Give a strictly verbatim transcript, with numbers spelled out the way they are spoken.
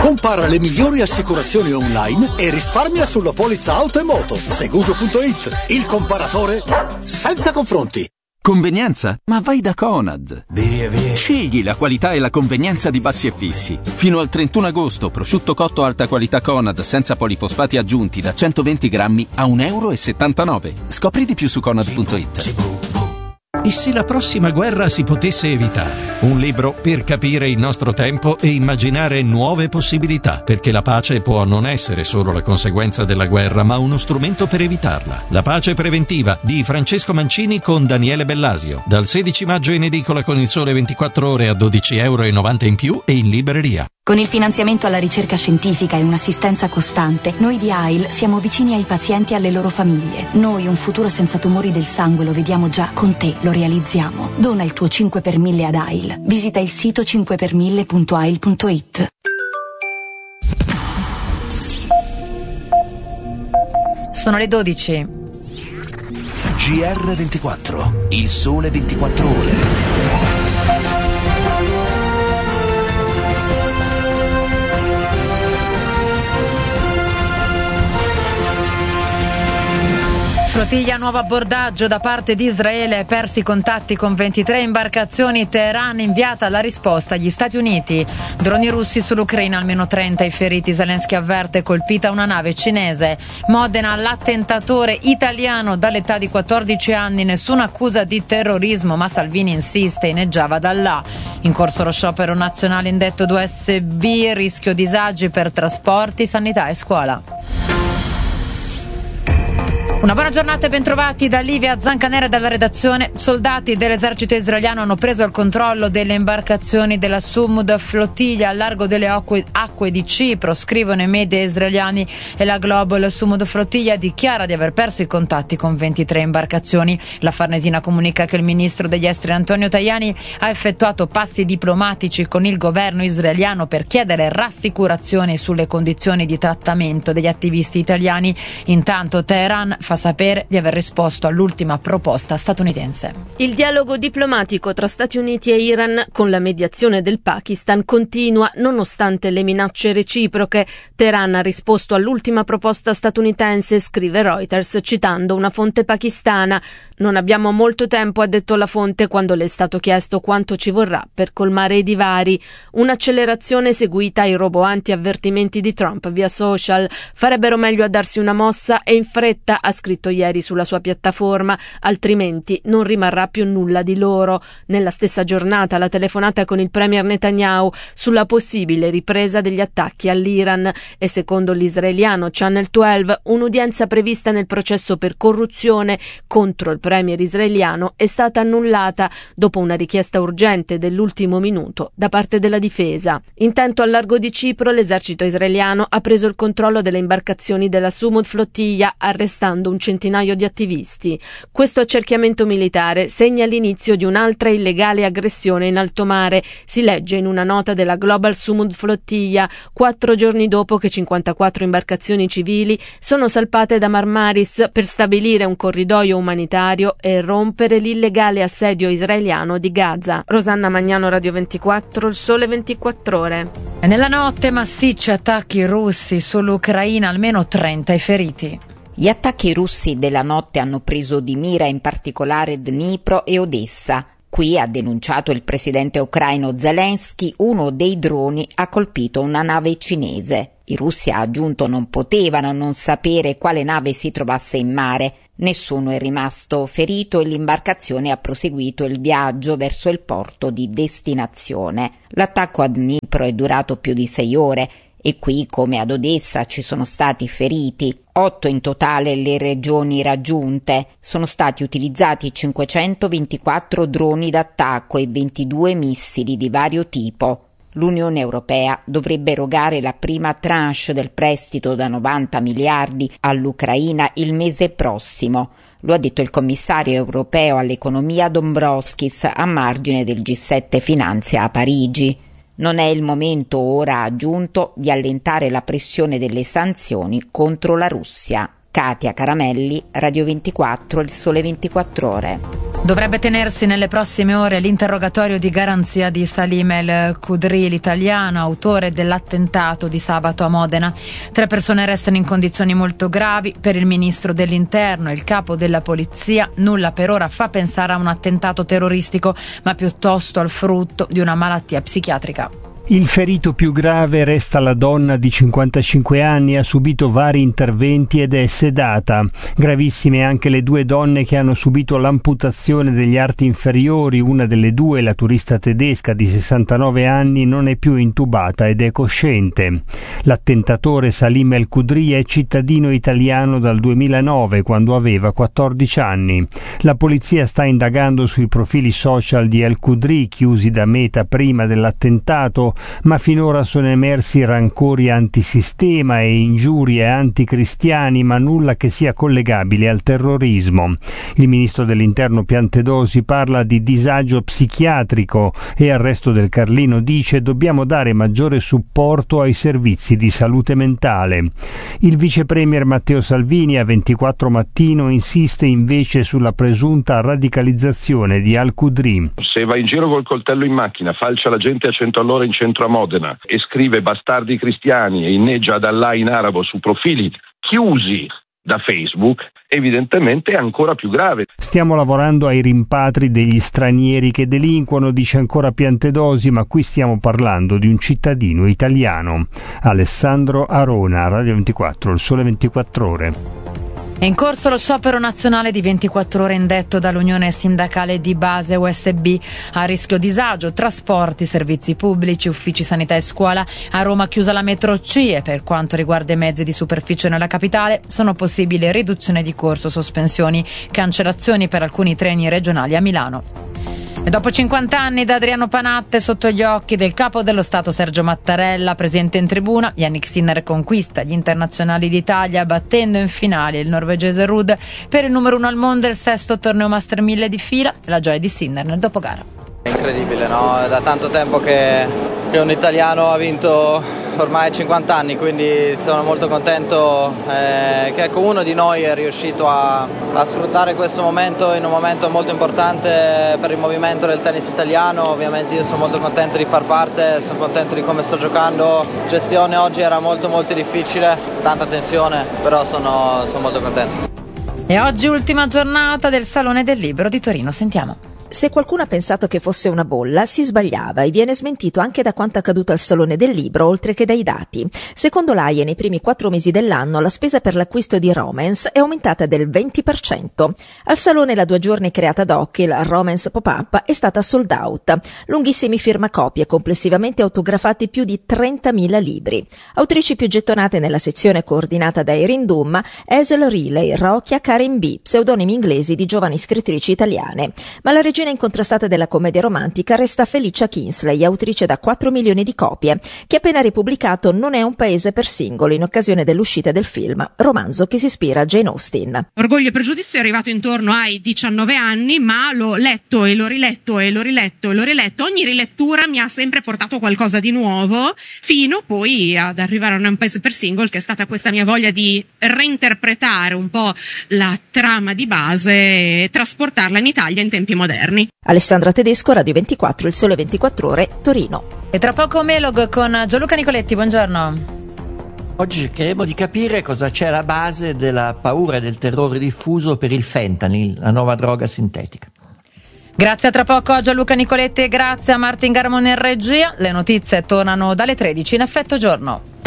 Compara le migliori assicurazioni online e risparmia sulla polizza auto e moto. Segugio punto it, il comparatore senza confronti. Convenienza? Ma vai da Conad. Via, via. Scegli la qualità e la convenienza di Bassi e Fissi. Fino al trentuno agosto, prosciutto cotto alta qualità Conad senza polifosfati aggiunti da centoventi grammi a un euro e settantanove. Scopri di più su Conad punto it. E se la prossima guerra si potesse evitare? Un libro per capire il nostro tempo e immaginare nuove possibilità, perché la pace può non essere solo la conseguenza della guerra, ma uno strumento per evitarla. La pace preventiva di Francesco Mancini con Daniele Bellasio. Dal sedici maggio in edicola con Il Sole ventiquattro Ore a dodici euro e novanta in più e in libreria. Con il finanziamento alla ricerca scientifica e un'assistenza costante, noi di A I L siamo vicini ai pazienti e alle loro famiglie. Noi un futuro senza tumori del sangue lo vediamo già, con te lo realizziamo. Dona il tuo cinque per mille ad A I L. Visita il sito cinque per mille punto a i l punto it. Sono le dodici. G R ventiquattro, Il Sole ventiquattro Ore. Flottiglia nuovo abbordaggio da parte di Israele, persi i contatti con ventitré imbarcazioni, Teheran inviata la risposta agli Stati Uniti. Droni russi sull'Ucraina, almeno trenta i feriti, Zelensky avverte colpita una nave cinese. Modena, l'attentatore italiano dall'età di quattordici anni, nessuna accusa di terrorismo, ma Salvini insiste, inneggiava da là. In corso lo sciopero nazionale indetto due S B, rischio disagi per trasporti, sanità e scuola. Una buona giornata e bentrovati da Livia Zancanera dalla redazione. Soldati dell'esercito israeliano hanno preso il controllo delle imbarcazioni della Sumud Flottiglia al largo delle acque, acque di Cipro, scrivono i media israeliani, e la Global Sumud Flottiglia dichiara di aver perso i contatti con ventitré imbarcazioni. La Farnesina comunica che il ministro degli esteri Antonio Tajani ha effettuato passi diplomatici con il governo israeliano per chiedere rassicurazioni sulle condizioni di trattamento degli attivisti italiani. Intanto Teheran fa sapere di aver risposto all'ultima proposta statunitense. Il dialogo diplomatico tra Stati Uniti e Iran con la mediazione del Pakistan continua nonostante le minacce reciproche. Teheran ha risposto all'ultima proposta statunitense, scrive Reuters citando una fonte pakistana. Non abbiamo molto tempo, ha detto la fonte quando le è stato chiesto quanto ci vorrà per colmare i divari. Un'accelerazione seguita ai roboanti avvertimenti di Trump via social. Farebbero meglio a darsi una mossa e in fretta, ha scritto ieri sulla sua piattaforma, altrimenti non rimarrà più nulla di loro. Nella stessa giornata la telefonata con il premier Netanyahu sulla possibile ripresa degli attacchi all'Iran e secondo l'israeliano Channel dodici un'udienza prevista nel processo per corruzione contro il premier israeliano è stata annullata dopo una richiesta urgente dell'ultimo minuto da parte della difesa. Intanto al largo di Cipro l'esercito israeliano ha preso il controllo delle imbarcazioni della Sumud Flottiglia, arrestando un centinaio di attivisti. Questo accerchiamento militare segna l'inizio di un'altra illegale aggressione in alto mare, si legge in una nota della Global Sumud Flottiglia, quattro giorni dopo che cinquantaquattro imbarcazioni civili sono salpate da Marmaris per stabilire un corridoio umanitario e rompere l'illegale assedio israeliano di Gaza. Rosanna Magnano, Radio ventiquattro, Il Sole ventiquattro Ore. E nella notte massicci attacchi russi sull'Ucraina, almeno trenta i feriti. Gli attacchi russi della notte hanno preso di mira in particolare Dnipro e Odessa. Qui, ha denunciato il presidente ucraino Zelensky, uno dei droni ha colpito una nave cinese. I russi, ha aggiunto, non potevano non sapere quale nave si trovasse in mare. Nessuno è rimasto ferito e l'imbarcazione ha proseguito il viaggio verso il porto di destinazione. L'attacco a Dnipro è durato più di sei ore. E qui, come ad Odessa, ci sono stati feriti. Otto in totale le regioni raggiunte. Sono stati utilizzati cinquecentoventiquattro droni d'attacco e ventidue missili di vario tipo. L'Unione Europea dovrebbe erogare la prima tranche del prestito da novanta miliardi all'Ucraina il mese prossimo. Lo ha detto il commissario europeo all'economia Dombrovskis a margine del G sette Finanza a Parigi. Non è il momento ora, ha aggiunto, di allentare la pressione delle sanzioni contro la Russia. Katia Caramelli, Radio ventiquattro, Il Sole ventiquattro Ore. Dovrebbe tenersi nelle prossime ore l'interrogatorio di garanzia di Salim El Khudri, l'italiano autore dell'attentato di sabato a Modena. Tre persone restano in condizioni molto gravi. Per il ministro dell'Interno e il capo della polizia nulla per ora fa pensare a un attentato terroristico, ma piuttosto al frutto di una malattia psichiatrica. Il ferito più grave resta la donna di cinquantacinque anni, ha subito vari interventi ed è sedata. Gravissime anche le due donne che hanno subito l'amputazione degli arti inferiori. Una delle due, la turista tedesca di sessantanove anni, non è più intubata ed è cosciente. L'attentatore Salim El Khudri è cittadino italiano dal duemilanove, quando aveva quattordici anni. La polizia sta indagando sui profili social di El Khudri, chiusi da Meta prima dell'attentato, ma finora sono emersi rancori antisistema e ingiurie anticristiani, ma nulla che sia collegabile al terrorismo. Il ministro dell'Interno Piantedosi parla di disagio psichiatrico e al Resto del Carlino dice: dobbiamo dare maggiore supporto ai servizi di salute mentale. Il vice premier Matteo Salvini a ventiquattro Mattino insiste invece sulla presunta radicalizzazione di Al Khudri. Se va in giro col coltello in macchina, falcia la gente a cento all'ora in centro a Modena e scrive bastardi cristiani e inneggia ad Allah in arabo su profili chiusi da Facebook, evidentemente è ancora più grave. Stiamo lavorando ai rimpatri degli stranieri che delinquono, dice ancora Piantedosi, ma qui stiamo parlando di un cittadino italiano. Alessandro Arona, Radio ventiquattro, Il Sole ventiquattro Ore. È in corso lo sciopero nazionale di ventiquattro ore indetto dall'Unione Sindacale di Base U S B. A rischio disagio, trasporti, servizi pubblici, uffici sanità e scuola. A Roma chiusa la metro C e per quanto riguarda i mezzi di superficie nella capitale sono possibili riduzione di corso, sospensioni, cancellazioni per alcuni treni regionali a Milano. E dopo cinquanta anni da Adriano Panatte, sotto gli occhi del capo dello Stato Sergio Mattarella, presente in tribuna, Yannick Sinner conquista gli internazionali d'Italia battendo in finale il norvegese Ruud per il numero uno al mondo e il sesto torneo Master mille di fila. La gioia di Sinner nel dopogara. È incredibile, no? È da tanto tempo che, che un italiano ha vinto ormai cinquanta anni, quindi sono molto contento eh, che ecco, uno di noi è riuscito a, a sfruttare questo momento in un momento molto importante per il movimento del tennis italiano. Ovviamente io sono molto contento di far parte, sono contento di come sto giocando. Gestione oggi era molto molto difficile, tanta tensione, però sono, sono molto contento. E oggi ultima giornata del Salone del Libro di Torino, sentiamo. Se qualcuno ha pensato che fosse una bolla, si sbagliava e viene smentito anche da quanto accaduto al Salone del Libro, oltre che dai dati. Secondo l'A I E, nei primi quattro mesi dell'anno, la spesa per l'acquisto di Romance è aumentata del venti per cento. Al Salone, la due giorni creata ad hoc, il Romance Pop-Up, è stata sold out. Lunghissimi firmacopie, complessivamente autografati più di trentamila libri. Autrici più gettonate nella sezione coordinata da Erin Doom, Hazel Riley, Rokia, Karen B., pseudonimi inglesi di giovani scrittrici italiane. Ma la regina incontrastata della commedia romantica resta Felicia Kinsley, autrice da quattro milioni di copie, che ha appena ripubblicato Non è un paese per singoli in occasione dell'uscita del film, romanzo che si ispira a Jane Austen. Orgoglio e Pregiudizio è arrivato intorno ai diciannove anni, ma l'ho letto e l'ho riletto e l'ho riletto e l'ho riletto. Ogni rilettura mi ha sempre portato qualcosa di nuovo, fino poi ad arrivare a Non è un paese per single, che è stata questa mia voglia di reinterpretare un po' la trama di base e trasportarla in Italia in tempi moderni. Alessandra Tedesco, Radio ventiquattro, Il Sole ventiquattro Ore, Torino. E tra poco Melog con Gianluca Nicoletti, buongiorno. Oggi cercheremo di capire cosa c'è alla base della paura e del terrore diffuso per il fentanyl, la nuova droga sintetica. Grazie, a tra poco a Gianluca Nicoletti e grazie a Martin Garamone in regia. Le notizie tornano dalle tredici in Effetto Giorno.